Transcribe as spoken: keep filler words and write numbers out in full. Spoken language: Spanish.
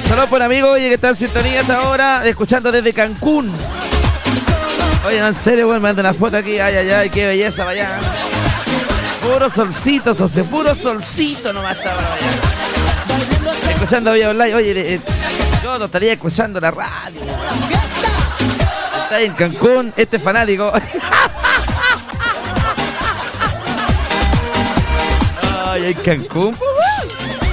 Saludos por amigos, oye, que están en sintonía hasta ahora, escuchando desde Cancún. Oye, no, en serio, weón, me mandan la foto aquí, ay, ay, ay, qué belleza, vaya. Puro solcito, socio, puro solcito nomás está para allá. Escuchando Vía Online, oye, eh, yo no estaría escuchando la radio. Está ahí en Cancún, este fanático. Ay, en Cancún,